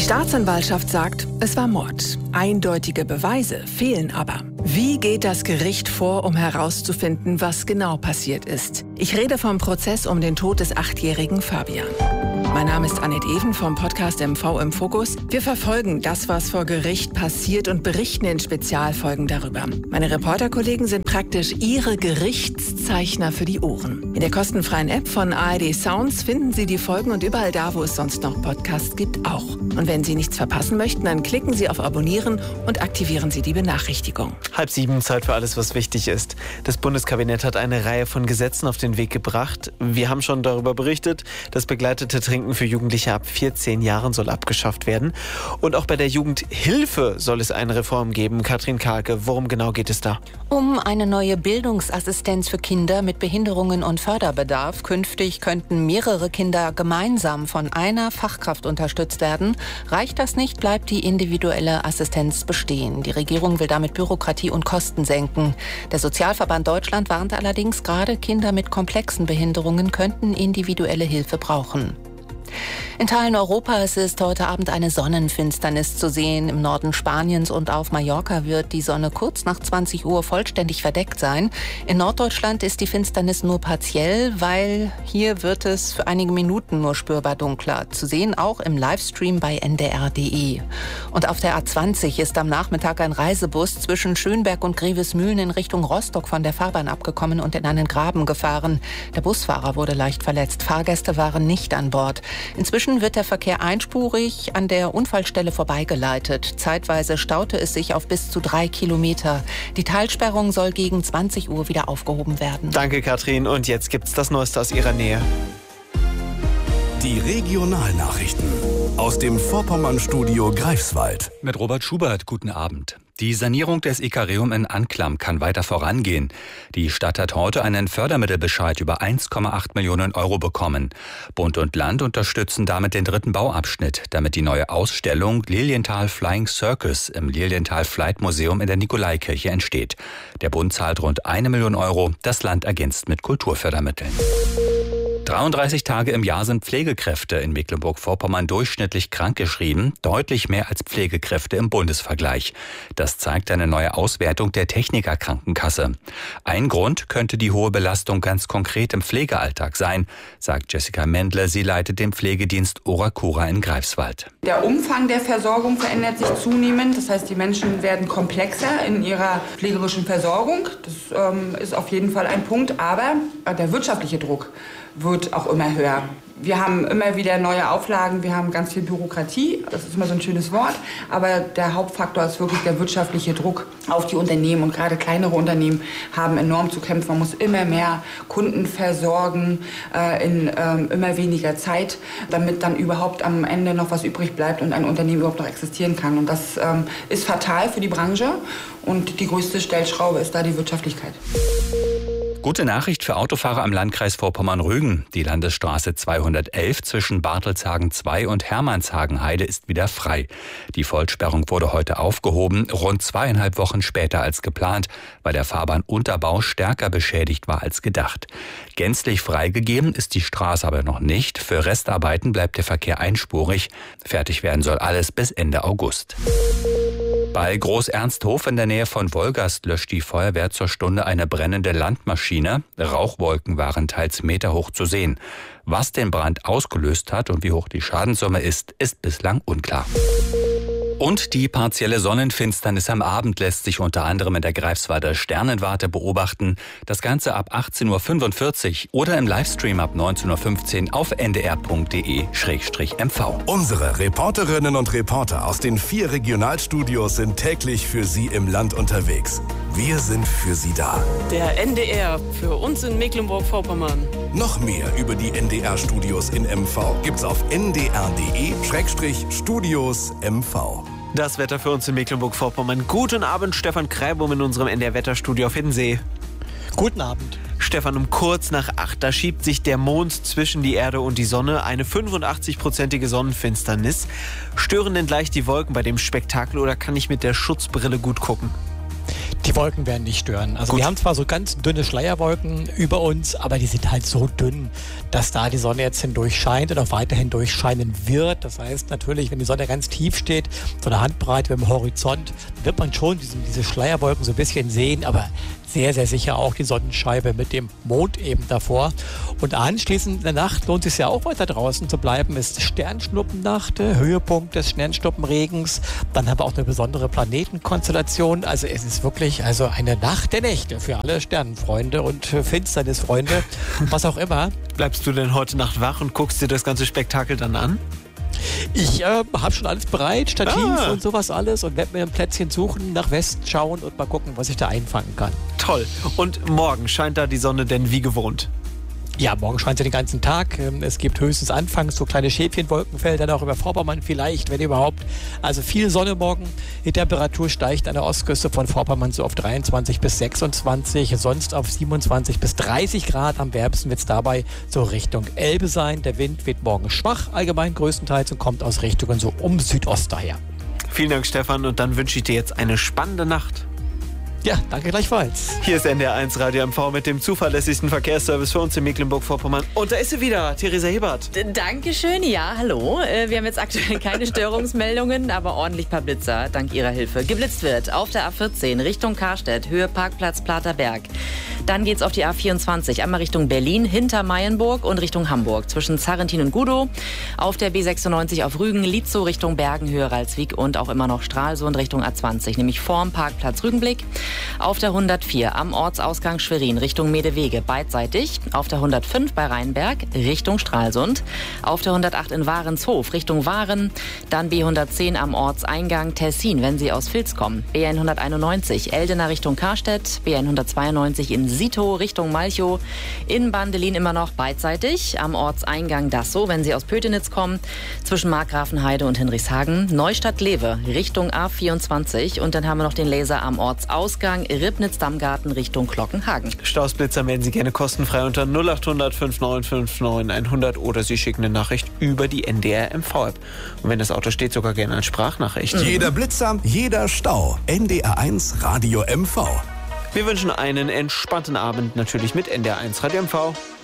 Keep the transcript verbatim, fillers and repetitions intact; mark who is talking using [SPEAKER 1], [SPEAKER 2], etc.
[SPEAKER 1] Staatsanwaltschaft sagt, es war Mord. Eindeutige Beweise fehlen aber. Wie geht das Gericht vor, um herauszufinden, was genau passiert ist? Ich rede vom Prozess um den Tod des achtjährigen Fabian. Mein Name ist Annette Even vom Podcast M V im Fokus. Wir verfolgen das, was vor Gericht passiert und berichten in Spezialfolgen darüber. Meine Reporterkollegen sind praktisch Ihre Gerichtszeichner für die Ohren. In der kostenfreien App von A R D Sounds finden Sie die Folgen und überall da, wo es sonst noch Podcasts gibt, auch. Und wenn Sie nichts verpassen möchten, dann klicken Sie auf Abonnieren und aktivieren Sie die Benachrichtigung.
[SPEAKER 2] Halb sieben, Zeit für alles, was wichtig ist. Das Bundeskabinett hat eine Reihe von Gesetzen auf den Weg gebracht. Wir haben schon darüber berichtet, das begleitete Trinken für Jugendliche ab vierzehn Jahren soll abgeschafft werden. Und auch bei der Jugendhilfe soll es eine Reform geben. Katrin Kahlke, worum genau geht es da?
[SPEAKER 3] Um eine neue Bildungsassistenz für Kinder mit Behinderungen und Förderbedarf. Künftig könnten mehrere Kinder gemeinsam von einer Fachkraft unterstützt werden. Reicht das nicht, bleibt die individuelle Assistenz bestehen. Die Regierung will damit Bürokratie und Kosten senken. Der Sozialverband Deutschland warnt allerdings, gerade Kinder mit komplexen Behinderungen könnten individuelle Hilfe brauchen. In Teilen Europas ist heute Abend eine Sonnenfinsternis zu sehen. Im Norden Spaniens und auf Mallorca wird die Sonne kurz nach zwanzig Uhr vollständig verdeckt sein. In Norddeutschland ist die Finsternis nur partiell, weil hier wird es für einige Minuten nur spürbar dunkler. Zu sehen auch im Livestream bei N D R punkt D E. Und auf der A zwanzig ist am Nachmittag ein Reisebus zwischen Schönberg und Grevesmühlen in Richtung Rostock von der Fahrbahn abgekommen und in einen Graben gefahren. Der Busfahrer wurde leicht verletzt. Fahrgäste waren nicht an Bord. Inzwischen wird der Verkehr einspurig an der Unfallstelle vorbeigeleitet. Zeitweise staute es sich auf bis zu drei Kilometer. Die Teilsperrung soll gegen zwanzig Uhr wieder aufgehoben werden.
[SPEAKER 2] Danke, Katrin. Und jetzt gibt's das Neueste aus Ihrer Nähe.
[SPEAKER 4] Die Regionalnachrichten aus dem Vorpommern-Studio Greifswald.
[SPEAKER 5] Mit Robert Schubert, guten Abend. Die Sanierung des Ikareum in Anklam kann weiter vorangehen. Die Stadt hat heute einen Fördermittelbescheid über eins Komma acht Millionen Euro bekommen. Bund und Land unterstützen damit den dritten Bauabschnitt, damit die neue Ausstellung Lilienthal Flying Circus im Lilienthal Flight Museum in der Nikolaikirche entsteht. Der Bund zahlt rund eine Million Euro, das Land ergänzt mit Kulturfördermitteln. dreiunddreißig Tage im Jahr sind Pflegekräfte in Mecklenburg-Vorpommern durchschnittlich krankgeschrieben, deutlich mehr als Pflegekräfte im Bundesvergleich. Das zeigt eine neue Auswertung der Technikerkrankenkasse. Ein Grund könnte die hohe Belastung ganz konkret im Pflegealltag sein, sagt Jessica Mendle. Sie leitet den Pflegedienst Orakura in Greifswald.
[SPEAKER 6] Der Umfang der Versorgung verändert sich zunehmend. Das heißt, die Menschen werden komplexer in ihrer pflegerischen Versorgung. Das ähm, ist auf jeden Fall ein Punkt. Aber der wirtschaftliche Druck wird auch immer höher. Wir haben immer wieder neue Auflagen, wir haben ganz viel Bürokratie, das ist immer so ein schönes Wort, aber der Hauptfaktor ist wirklich der wirtschaftliche Druck auf die Unternehmen und gerade kleinere Unternehmen haben enorm zu kämpfen. Man muss immer mehr Kunden versorgen äh, in ähm, immer weniger Zeit, damit dann überhaupt am Ende noch was übrig bleibt und ein Unternehmen überhaupt noch existieren kann. Und das ähm, ist fatal für die Branche und die größte Stellschraube ist da die Wirtschaftlichkeit.
[SPEAKER 5] Gute Nachricht für Autofahrer im Landkreis Vorpommern-Rügen. Die Landesstraße zweihundertelf zwischen Bartelshagen zwei und Hermannshagen-Heide ist wieder frei. Die Vollsperrung wurde heute aufgehoben, rund zweieinhalb Wochen später als geplant, weil der Fahrbahnunterbau stärker beschädigt war als gedacht. Gänzlich freigegeben ist die Straße aber noch nicht. Für Restarbeiten bleibt der Verkehr einspurig. Fertig werden soll alles bis Ende August. Bei Groß-Ernsthof in der Nähe von Wolgast löscht die Feuerwehr zur Stunde eine brennende Landmaschine. Rauchwolken waren teils meterhoch zu sehen. Was den Brand ausgelöst hat und wie hoch die Schadenssumme ist, ist bislang unklar. Und die partielle Sonnenfinsternis am Abend lässt sich unter anderem in der Greifswalder Sternenwarte beobachten. Das Ganze ab achtzehn Uhr fünfundvierzig oder im Livestream ab neunzehn Uhr fünfzehn auf n d r punkt d e slash m v.
[SPEAKER 4] Unsere Reporterinnen und Reporter aus den vier Regionalstudios sind täglich für Sie im Land unterwegs. Wir sind für Sie da.
[SPEAKER 7] Der N D R für uns in Mecklenburg-Vorpommern.
[SPEAKER 4] Noch mehr über die N D R-Studios in M V gibt's auf n d r punkt d e slash studios m v.
[SPEAKER 2] Das Wetter für uns in Mecklenburg-Vorpommern. Guten Abend, Stefan Kreibum in unserem N D R-Wetterstudio auf Hiddensee.
[SPEAKER 8] Guten Abend.
[SPEAKER 2] Stefan, um kurz nach acht, da schiebt sich der Mond zwischen die Erde und die Sonne. Eine fünfundachtzig-prozentige Sonnenfinsternis. Stören denn gleich die Wolken bei dem Spektakel oder kann ich mit der Schutzbrille gut gucken?
[SPEAKER 8] Die Wolken werden nicht stören. Also
[SPEAKER 2] Gut.
[SPEAKER 8] wir haben zwar so ganz dünne Schleierwolken über uns, aber die sind halt so dünn, dass da die Sonne jetzt hindurch scheint und auch weiterhin durchscheinen wird. Das heißt natürlich, wenn die Sonne ganz tief steht, so eine Handbreite beim Horizont, wird man schon diese, diese Schleierwolken so ein bisschen sehen, aber sehr, sehr sicher auch die Sonnenscheibe mit dem Mond eben davor. Und anschließend in der Nacht lohnt es sich ja auch weiter draußen zu bleiben. Ist Sternschnuppennacht, Höhepunkt des Sternschnuppenregens. Dann haben wir auch eine besondere Planetenkonstellation. Also es ist wirklich also eine Nacht der Nächte für alle Sternenfreunde und Finsternisfreunde, was auch immer.
[SPEAKER 2] Bleibst du denn heute Nacht wach und guckst dir das ganze Spektakel dann an?
[SPEAKER 8] Ich äh, habe schon alles bereit, Stativ
[SPEAKER 2] Ah.
[SPEAKER 8] und sowas alles und werde mir ein Plätzchen suchen, nach Westen schauen und mal gucken, was ich da einfangen kann.
[SPEAKER 2] Toll. Und morgen scheint da die Sonne denn wie gewohnt?
[SPEAKER 8] Ja, morgen scheint sie den ganzen Tag. Es gibt höchstens anfangs so kleine Schäfchenwolkenfelder, dann auch über Vorpommern vielleicht, wenn überhaupt. Also viel Sonne morgen. Die Temperatur steigt an der Ostküste von Vorpommern so auf dreiundzwanzig bis sechsundzwanzig, sonst auf siebenundzwanzig bis dreißig Grad. Am wärmsten wird es dabei so Richtung Elbe sein. Der Wind wird morgen schwach, allgemein größtenteils, und kommt aus Richtungen so um Südost daher.
[SPEAKER 2] Vielen Dank, Stefan, und dann wünsche ich dir jetzt eine spannende Nacht.
[SPEAKER 8] Ja, danke gleichfalls.
[SPEAKER 2] Hier ist N D R eins Radio M V mit dem zuverlässigsten Verkehrsservice für uns in Mecklenburg-Vorpommern. Und da ist sie wieder, Theresa Hebert.
[SPEAKER 9] D- Dankeschön, ja, hallo. Äh, Wir haben jetzt aktuell keine Störungsmeldungen, aber ordentlich paar Blitzer, dank Ihrer Hilfe. Geblitzt wird auf der A vierzehn Richtung Karstedt, Höhe Parkplatz Platerberg. Dann geht's auf die A vierundzwanzig, einmal Richtung Berlin, hinter Mayenburg und Richtung Hamburg, zwischen Zarrentin und Gudow. Auf der B sechsundneunzig auf Rügen, Lietzow Richtung Bergen, Höhe Ralswiek und auch immer noch Stralsund Richtung A zwanzig, nämlich vorm Parkplatz Rügenblick. Auf der hundertvier am Ortsausgang Schwerin Richtung Medewege beidseitig. Auf der hundertfünf bei Rheinberg Richtung Stralsund. Auf der hundertacht in Warenshof Richtung Waren. Dann B hundertzehn am Ortseingang Tessin, wenn Sie aus Vils kommen. B hunderteinundneunzig Eldena Richtung Karstedt. B hundertzweiundneunzig in Sito Richtung Malchow. In Bandelin immer noch beidseitig. Am Ortseingang Dassow, wenn Sie aus Pötenitz kommen. Zwischen Markgrafenheide und Hinrichshagen. Neustadt-Lewe Richtung A vierundzwanzig. Und dann haben wir noch den Laser am Ortsausgang Ribnitz-Dammgarten Richtung Glockenhagen.
[SPEAKER 2] Stausblitzer melden Sie gerne kostenfrei unter null acht hundert fünf neun fünf neun hundert oder Sie schicken eine Nachricht über die N D R M V-App. Und wenn das Auto steht, sogar gerne als Sprachnachricht.
[SPEAKER 4] Mhm. Jeder Blitzer, jeder Stau. N D R eins Radio M V.
[SPEAKER 2] Wir wünschen einen entspannten Abend natürlich mit N D R eins Radio M V.